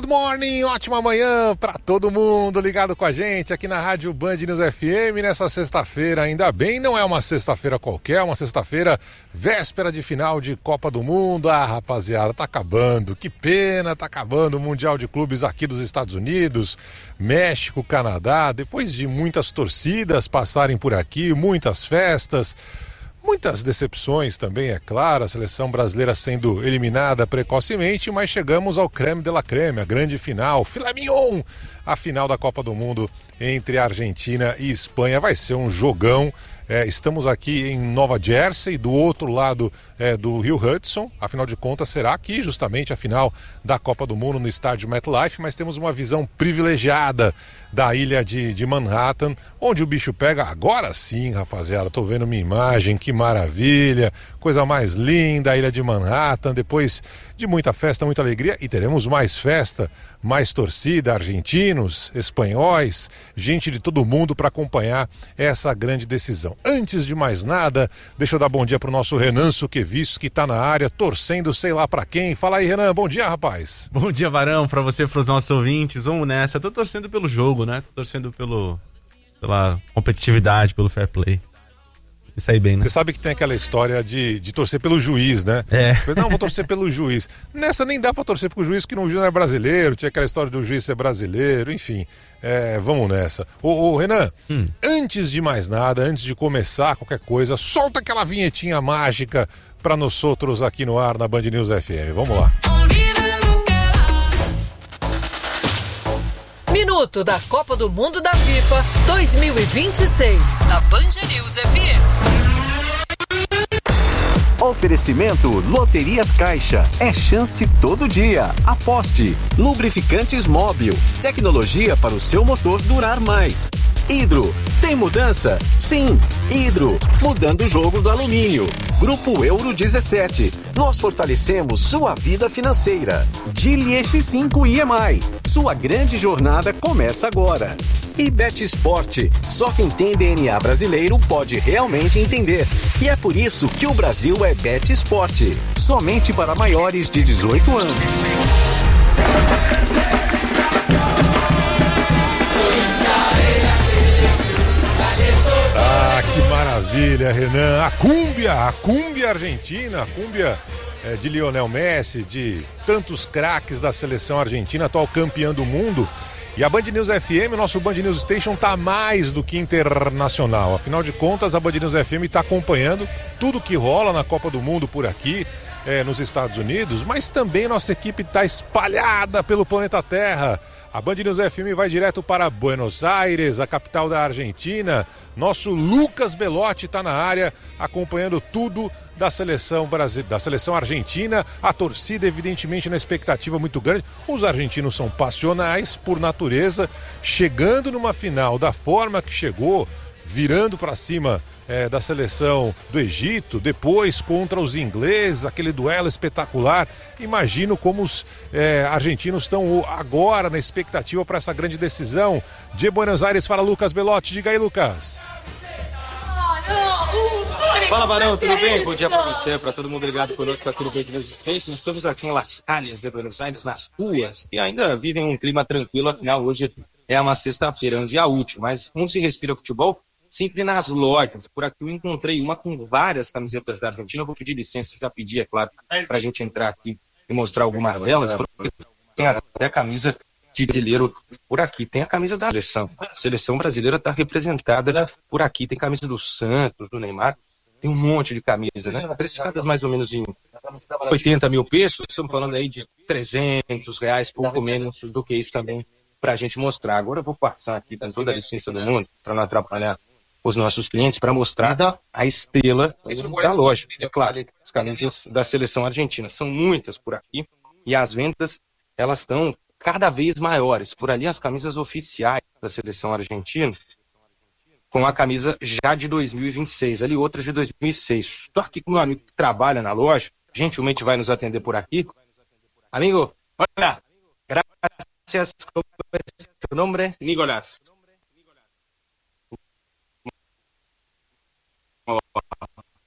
good morning, ótima manhã para todo mundo ligado com a gente aqui na Rádio Band News FM nessa sexta-feira. Ainda bem, não é uma sexta-feira qualquer, é uma sexta-feira véspera de final de Copa do Mundo. Ah, rapaziada, tá acabando, que pena, tá acabando o Mundial de Clubes aqui dos Estados Unidos, México, Canadá, depois de muitas torcidas passarem por aqui, muitas festas, muitas decepções também, é claro, a seleção brasileira sendo eliminada precocemente, mas chegamos ao creme de la creme, a grande final, filé mignon, a final da Copa do Mundo entre Argentina e Espanha. Vai ser um jogão. Estamos aqui em Nova Jersey, do outro lado do Rio Hudson, afinal de contas será aqui justamente a final da Copa do Mundo no estádio MetLife, mas temos uma visão privilegiada da ilha de Manhattan, onde o bicho pega. Agora sim, rapaziada, tô vendo minha imagem, que maravilha, coisa mais linda, a ilha de Manhattan, depois de muita festa, muita alegria, e teremos mais festa, mais torcida, argentinos, espanhóis, gente de todo mundo para acompanhar essa grande decisão. Antes de mais nada, deixa eu dar bom dia pro nosso Renan Suquevici, que tá na área, torcendo sei lá pra quem. Fala aí, Renan, bom dia, rapaz. Bom dia, Varão, pra você, pros nossos ouvintes, vamos nessa. Eu tô torcendo pelo jogo, né? Tô torcendo pela competitividade, pelo fair play. Isso aí bem, né? Você sabe que tem aquela história de torcer pelo juiz, né? Não, vou torcer pelo juiz. Nessa nem dá pra torcer pro juiz, que o juiz não é brasileiro, tinha aquela história do juiz ser brasileiro, enfim. Vamos nessa. Ô Renan, antes de mais nada, antes de começar qualquer coisa, solta aquela vinhetinha mágica pra nós outros aqui no ar na Band News FM. Vamos lá. Minuto da Copa do Mundo da FIFA 2026, na Band News FM. Oferecimento Loterias Caixa. É chance todo dia. Aposte. Lubrificantes Móbil. Tecnologia para o seu motor durar mais. Hidro. Tem mudança? Sim. Hidro. Mudando o jogo do alumínio. Grupo Euro 17. Nós fortalecemos sua vida financeira. Gili X5 EMI. Sua grande jornada começa agora. E Bet Esporte. Só quem tem DNA brasileiro pode realmente entender. E é por isso que o Brasil é Bet Esporte. Somente para maiores de 18 anos. Ah, que maravilha, Renan. A cúmbia argentina, a cúmbia de Lionel Messi, de tantos craques da seleção argentina, atual campeã do mundo. E a Band News FM, o nosso Band News Station, tá mais do que internacional. Afinal de contas, a Band News FM está acompanhando tudo que rola na Copa do Mundo por aqui, nos Estados Unidos, mas também nossa equipe está espalhada pelo planeta Terra. A Band News FM vai direto para Buenos Aires, a capital da Argentina. Nosso Lucas Belotti está na área, acompanhando tudo da seleção argentina. A torcida, evidentemente, na expectativa muito grande. Os argentinos são passionais por natureza, chegando numa final da forma que chegou, virando para cima da seleção do Egito, depois contra os ingleses, aquele duelo espetacular. Imagino como os argentinos estão agora na expectativa para essa grande decisão. De Buenos Aires, fala Lucas Belotti. Diga aí, Lucas. Fala, Barão, tudo bem? Bom dia para você, para todo mundo ligado conosco aqui no Band News Space. Nós estamos aqui em Las Calles de Buenos Aires, nas ruas, e ainda vivem um clima tranquilo, afinal hoje é uma sexta-feira, um dia útil, mas onde se respira futebol? Sempre nas lojas. Por aqui eu encontrei uma com várias camisetas da Argentina. Eu vou pedir licença, já pedi, é claro, para a gente entrar aqui e mostrar algumas delas, porque tem até camisa de brasileiro por aqui. Tem a camisa da seleção. A seleção brasileira está representada por aqui. Tem camisa do Santos, do Neymar. Tem um monte de camisas, né? Precificadas mais ou menos em 80 mil pesos. Estamos falando aí de R$300, pouco menos do que isso também, para a gente mostrar. Agora eu vou passar aqui com toda a licença do mundo, para não atrapalhar os nossos clientes, para mostrar a estrela da loja. É claro, as camisas da seleção argentina. São muitas por aqui e as vendas, elas estão cada vez maiores. Por ali as camisas oficiais da seleção argentina, com a camisa já de 2026, ali outras de 2006. Estou aqui com meu amigo que trabalha na loja, gentilmente vai nos atender por aqui. Amigo, olá, graças, ¿cómo es tu nombre? Nicolás.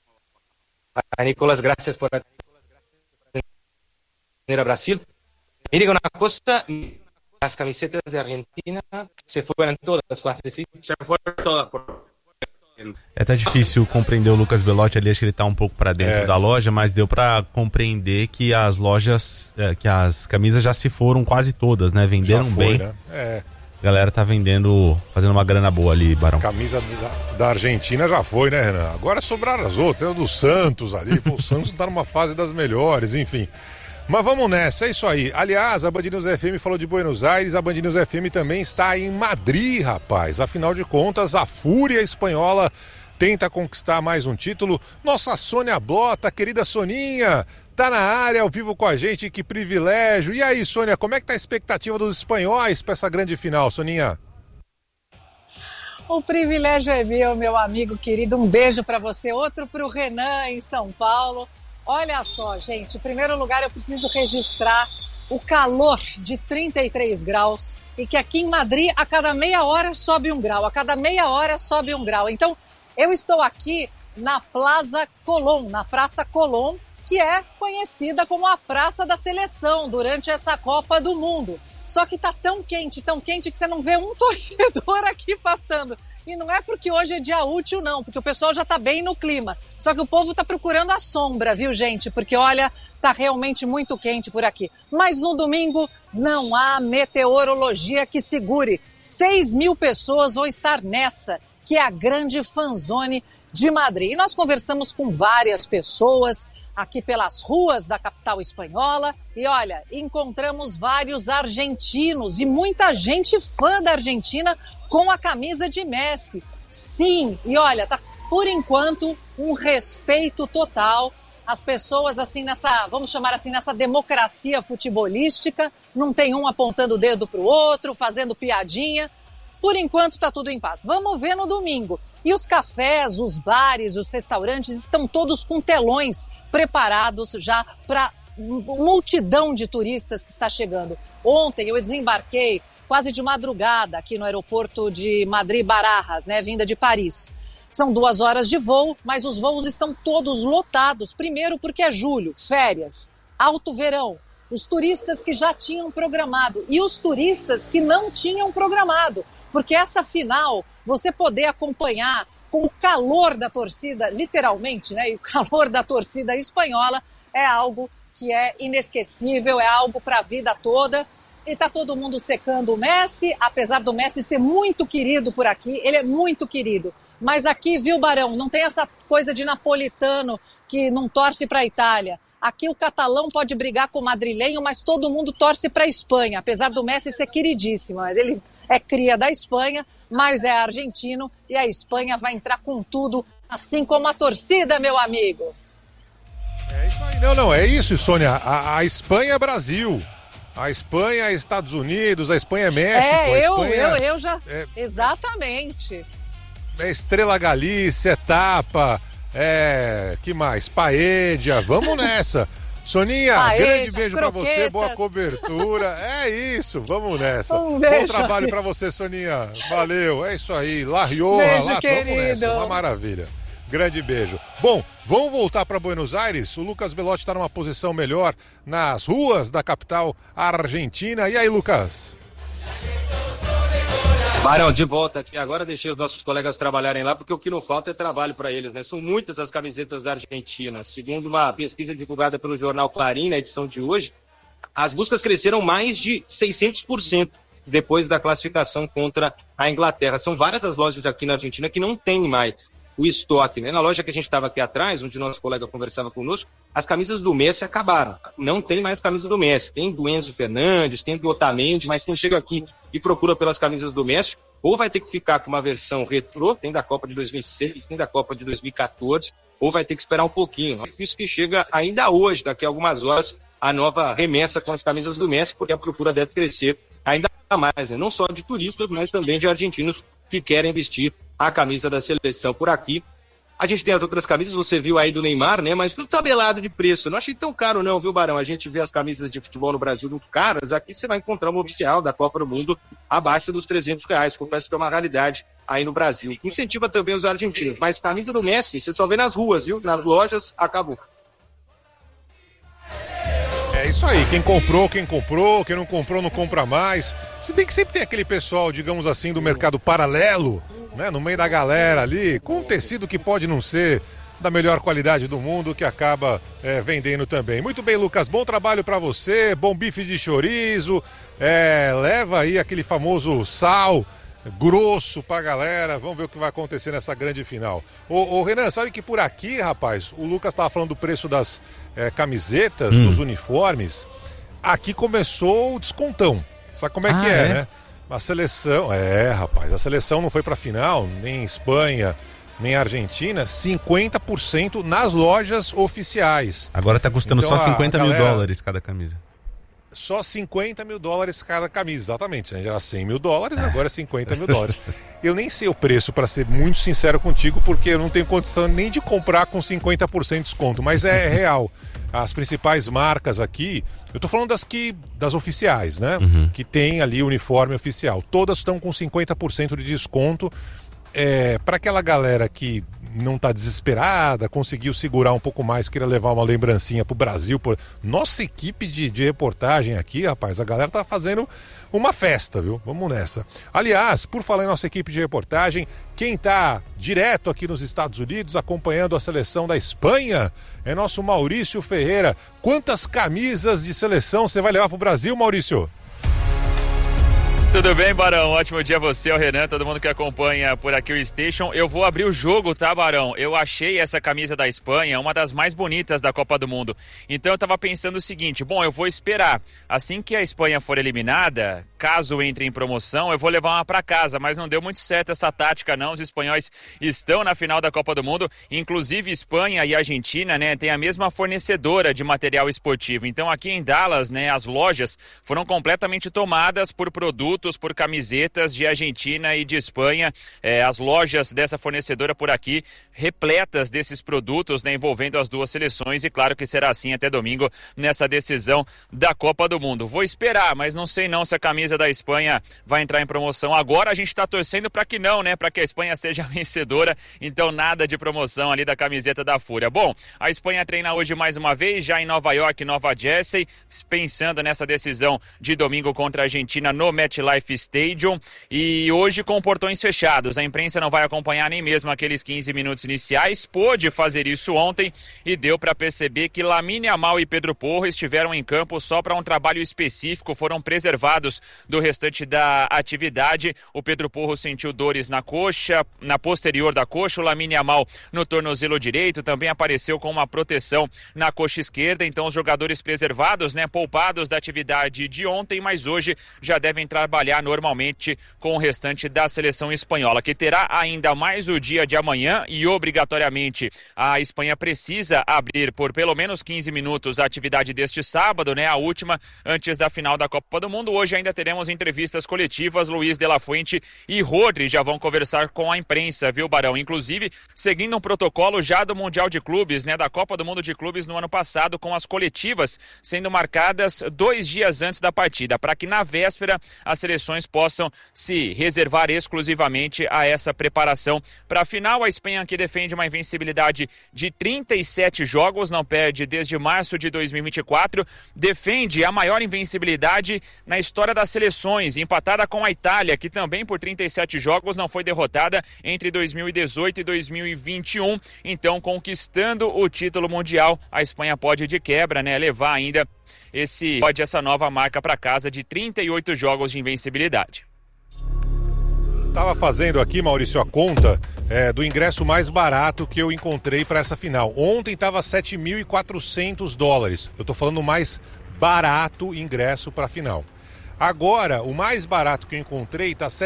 Nicolás, gracias por atender a Brasil. digo una cosa, las camisetas de Argentina se fueron todas, se fueron todas. Tá difícil compreender o Lucas Belotti ali, acho que ele tá um pouco para dentro da loja, mas deu para compreender que as lojas, que as camisas já se foram quase todas, né? Venderam bem. Né? A galera tá vendendo, fazendo uma grana boa ali, Barão. Camisa da Argentina já foi, né, Renan? Agora sobraram as outras, tem o do Santos ali, o Santos tá numa fase das melhores, enfim. Mas vamos nessa, é isso aí. Aliás, a Band News FM falou de Buenos Aires, a Band News FM também está em Madrid, rapaz. Afinal de contas, a Fúria espanhola tenta conquistar mais um título. Nossa Sônia Blota, querida Soninha, tá na área, ao vivo com a gente, que privilégio. E aí, Sônia, como é que tá a expectativa dos espanhóis para essa grande final, Soninha? O privilégio é meu amigo querido. Um beijo para você, outro para o Renan em São Paulo. Olha só, gente, em primeiro lugar eu preciso registrar o calor de 33 graus e que aqui em Madrid a cada meia hora sobe um grau, Então eu estou aqui na Plaza Colón, na Praça Colón, que é conhecida como a Praça da Seleção durante essa Copa do Mundo. Só que tá tão quente que você não vê um torcedor aqui passando. E não é porque hoje é dia útil, não, porque o pessoal já tá bem no clima. Só que o povo tá procurando a sombra, viu, gente? Porque, olha, tá realmente muito quente por aqui. Mas no domingo não há meteorologia que segure. 6.000 pessoas vão estar nessa, que é a grande fanzone de Madrid. E nós conversamos com várias pessoas aqui pelas ruas da capital espanhola e olha, encontramos vários argentinos e muita gente fã da Argentina com a camisa de Messi. Sim, e olha, tá por enquanto um respeito total. As pessoas assim nessa, vamos chamar assim, nessa democracia futebolística, não tem um apontando o dedo pro outro, fazendo piadinha. Por enquanto está tudo em paz. Vamos ver no domingo. E os cafés, os bares, os restaurantes estão todos com telões preparados já para multidão de turistas que está chegando. Ontem eu desembarquei quase de madrugada aqui no aeroporto de Madrid-Barajas, né, vinda de Paris. São 2 horas de voo, mas os voos estão todos lotados. Primeiro porque é julho, férias, alto verão. Os turistas que já tinham programado e os turistas que não tinham programado. Porque essa final, você poder acompanhar com o calor da torcida, literalmente, né? E o calor da torcida espanhola é algo que é inesquecível, é algo para a vida toda. E tá todo mundo secando o Messi, apesar do Messi ser muito querido por aqui, ele é muito querido. Mas aqui, viu, Barão, não tem essa coisa de napolitano que não torce para a Itália. Aqui o catalão pode brigar com o madrilenho, mas todo mundo torce para a Espanha, apesar do Messi ser queridíssimo. Ele é cria da Espanha, mas é argentino e a Espanha vai entrar com tudo, assim como a torcida, meu amigo. É isso aí, não, é isso, Sônia. A Espanha é Brasil, a Espanha é Estados Unidos, a Espanha é México. Eu já... Exatamente. É Estrela Galícia, é Tapa, que mais? Paella, vamos nessa. Soninha, grande beijo pra você, boa cobertura. É isso, vamos nessa. Um beijo. Bom trabalho pra você, Soninha. Valeu, é isso aí. La Rioja, beijo, lá, querido. Vamos nessa, uma maravilha. Grande beijo. Bom, vamos voltar para Buenos Aires. O Lucas Belotti está numa posição melhor nas ruas da capital argentina. E aí, Lucas? Barão, de volta aqui. Agora deixei os nossos colegas trabalharem lá, porque o que não falta é trabalho para eles, né? São muitas as camisetas da Argentina. Segundo uma pesquisa divulgada pelo jornal Clarín, na edição de hoje, as buscas cresceram mais de 600% depois da classificação contra a Inglaterra. São várias as lojas aqui na Argentina que não tem mais o estoque, né? Na loja que a gente estava aqui atrás, onde nosso colega conversava conosco, as camisas do Messi acabaram. Não tem mais camisa do Messi. Tem do Enzo Fernandes, tem do Otamendi, mas quem chega aqui e procura pelas camisas do Messi, ou vai ter que ficar com uma versão retrô, tem da Copa de 2006, tem da Copa de 2014, ou vai ter que esperar um pouquinho. Isso que chega ainda hoje, daqui a algumas horas, a nova remessa com as camisas do Messi, porque a procura deve crescer ainda mais, né? Não só de turistas, mas também de argentinos que querem vestir a camisa da seleção por aqui. A gente tem as outras camisas, você viu aí do Neymar, né? Mas tudo tabelado de preço. Eu não achei tão caro não, viu, Barão? A gente vê as camisas de futebol no Brasil muito caras. Aqui você vai encontrar uma oficial da Copa do Mundo abaixo dos R$300. Confesso que é uma realidade aí no Brasil. Incentiva também os argentinos. Mas camisa do Messi, você só vê nas ruas, viu? Nas lojas, acabou. isso aí, quem comprou, quem não comprou, não compra mais. Se bem que sempre tem aquele pessoal, digamos assim, do mercado paralelo, né, no meio da galera ali, com um tecido que pode não ser da melhor qualidade do mundo, que acaba vendendo também. Muito bem, Lucas, bom trabalho para você, bom bife de chorizo, leva aí aquele famoso sal grosso pra galera, vamos ver o que vai acontecer nessa grande final. Ô Renan, sabe que por aqui, rapaz, o Lucas tava falando do preço das camisetas, dos uniformes, aqui começou o descontão, sabe como é que é, né? A seleção, rapaz, a seleção não foi pra final, nem Espanha, nem Argentina, 50% nas lojas oficiais. Agora tá custando então, só $50 mil cada camisa. Só $50 mil cada camisa, exatamente. Já era $100 mil, agora é $50 mil. Eu nem sei o preço, para ser muito sincero contigo, porque eu não tenho condição nem de comprar com 50% de desconto, mas é real. As principais marcas aqui, eu tô falando das oficiais, né? Que tem ali o uniforme oficial. Todas estão com 50% de desconto. Para aquela galera que não está desesperada, conseguiu segurar um pouco mais, queira levar uma lembrancinha pro Brasil. Nossa equipe de reportagem aqui, rapaz, a galera tá fazendo uma festa, viu? Vamos nessa. Aliás, por falar em nossa equipe de reportagem, quem tá direto aqui nos Estados Unidos acompanhando a seleção da Espanha é nosso Maurício Ferreira. Quantas camisas de seleção você vai levar pro Brasil, Maurício? Tudo bem, Barão? Ótimo dia a você, ao Renan, todo mundo que acompanha por aqui o Station. Eu vou abrir o jogo, tá, Barão? Eu achei essa camisa da Espanha uma das mais bonitas da Copa do Mundo. Então eu tava pensando o seguinte, eu vou esperar. Assim que a Espanha for eliminada, caso entre em promoção, eu vou levar uma pra casa, mas não deu muito certo essa tática não. Os espanhóis estão na final da Copa do Mundo, inclusive Espanha e Argentina, né, tem a mesma fornecedora de material esportivo. Então aqui em Dallas, né, as lojas foram completamente tomadas por produtos, por camisetas de Argentina e de Espanha. As lojas dessa fornecedora por aqui repletas desses produtos, né, envolvendo as duas seleções, e claro que será assim até domingo nessa decisão da Copa do Mundo. Vou esperar, mas não sei não se a camisa da Espanha vai entrar em promoção agora. A gente está torcendo para que não, né, para que a Espanha seja vencedora, então nada de promoção ali da camiseta da Fúria. Bom, a Espanha treina hoje mais uma vez, já em Nova York, Nova Jersey, pensando nessa decisão de domingo contra a Argentina no MetLife Stadium, e hoje com portões fechados. A imprensa não vai acompanhar nem mesmo aqueles 15 minutos iniciais. Pôde fazer isso ontem e deu para perceber que Lamine Yamal e Pedro Porro estiveram em campo só para um trabalho específico, foram preservados do restante da atividade. O Pedro Porro sentiu dores na coxa, na posterior da coxa, o Lamine Yamal no tornozelo direito, também apareceu com uma proteção na coxa esquerda. Então os jogadores preservados, né, poupados da atividade de ontem, mas hoje já devem trabalhar normalmente com o restante da seleção espanhola, que terá ainda mais o dia de amanhã, e obrigatoriamente a Espanha precisa abrir por pelo menos 15 minutos a atividade deste sábado, né, a última antes da final da Copa do Mundo. Hoje ainda teremos entrevistas coletivas. Luiz de la Fuente e Rodri já vão conversar com a imprensa, viu, Barão? Inclusive seguindo um protocolo já do Mundial de Clubes, né, da Copa do Mundo de Clubes no ano passado, com as coletivas sendo marcadas 2 dias antes da partida, para que na véspera as seleções possam se reservar exclusivamente a essa preparação para a final. A Espanha, que defende uma invencibilidade de 37 jogos, não perde desde março de 2024, defende a maior invencibilidade na história das seleções, empatada com a Itália, que também por 37 jogos não foi derrotada entre 2018 e 2021. Então, conquistando o título mundial, a Espanha pode de quebra, né, levar ainda essa nova marca para casa de 38 jogos de invencibilidade. Tava fazendo aqui, Maurício, a conta do ingresso mais barato que eu encontrei para essa final. Ontem tava $7.400. Eu tô falando mais barato ingresso para a final. Agora, o mais barato que eu encontrei tá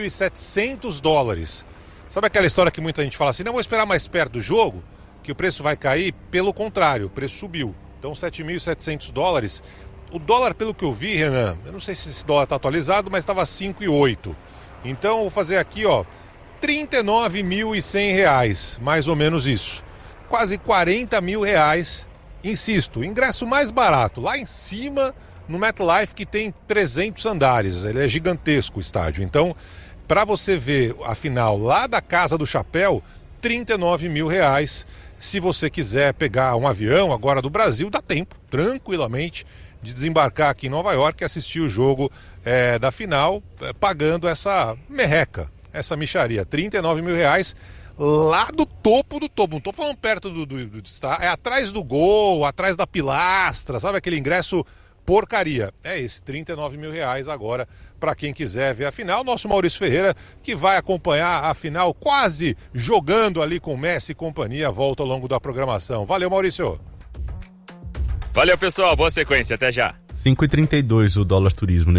$7.700. Sabe aquela história que muita gente fala assim, não, vou esperar mais perto do jogo, que o preço vai cair? Pelo contrário, o preço subiu. Então, $7.700. O dólar, pelo que eu vi, Renan, eu não sei se esse dólar está atualizado, mas estava 5,8. Então, eu vou fazer aqui, R$39.100, mais ou menos isso. Quase R$40 mil. Insisto, ingresso mais barato, lá em cima, no MetLife, que tem 300 andares. Ele é gigantesco o estádio. Então, para você ver a final lá da Casa do Chapéu, R$39 mil. Se você quiser pegar um avião agora do Brasil, dá tempo, tranquilamente, de desembarcar aqui em Nova York e assistir o jogo da final, pagando essa merreca, essa mixaria, R$39 mil, lá do topo do topo. Não tô falando perto do é atrás do gol, atrás da pilastra, sabe aquele ingresso porcaria? É esse, R$39 mil agora para quem quiser ver a final. Nosso Maurício Ferreira, que vai acompanhar a final quase jogando ali com Messi e companhia, volta ao longo da programação. Valeu, Maurício. Valeu, pessoal. Boa sequência. Até já. 5,32 o dólar turismo.